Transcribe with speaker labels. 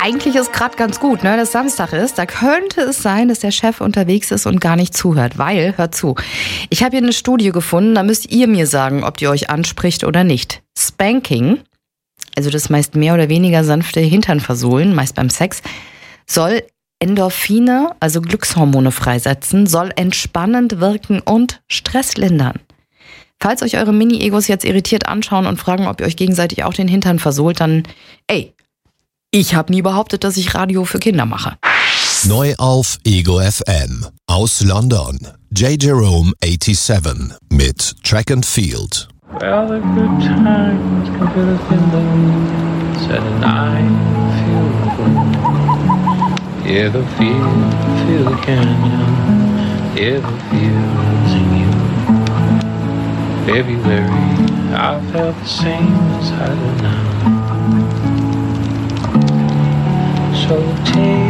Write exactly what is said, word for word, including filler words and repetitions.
Speaker 1: Eigentlich ist gerade ganz gut, ne, dass Samstag ist. Da könnte es sein, dass der Chef unterwegs ist und gar nicht zuhört. Weil, hört zu, ich habe hier eine Studie gefunden, da müsst ihr mir sagen, ob die euch anspricht oder nicht. Spanking, also das meist mehr oder weniger sanfte Hinternversohlen, meist beim Sex, soll Endorphine, also Glückshormone freisetzen, soll entspannend wirken und Stress lindern. Falls euch eure Mini-Egos jetzt irritiert anschauen und fragen, ob ihr euch gegenseitig auch den Hintern versohlt, dann, ey, ich habe nie behauptet, dass ich Radio für Kinder mache.
Speaker 2: Neu auf Ego F M. Aus London. J. Jerome siebenundachtzig mit Track and Field.
Speaker 3: Well, the good times can fill the window, said and I feel the wind. Yeah, the field, feel the canyon, yeah, the fields in you. February, I felt the same as I do now. So take